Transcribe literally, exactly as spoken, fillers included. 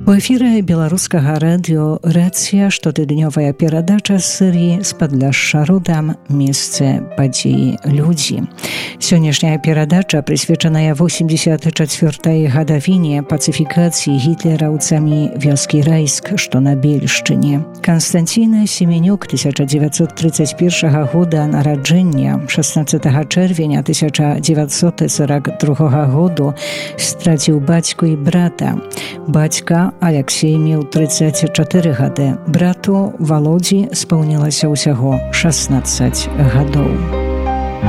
У эфіры беларускага радыё «Рацыя» штотыднёвая перадача з серыі «З падляшша родам. Месцы, падзеі, людзі». Сённяшняя перадача прысвечаная восемьдесят чацвёртай гадавіне пацыфікацыі гітлераўцамі вёскі Райск, што на Бельшчыне. Канстанцін Семенюк тысяча дзевяцьсот тридцать першага года нараджэння, шаснаццатага чэрвеня тысяча дзевяцьсот сорок другога году страціў бацьку і брата. Бацька Алексей меў тридцать чатыры гады, брату Володзі спаўнілася ўсяго шаснаццаць гадоў.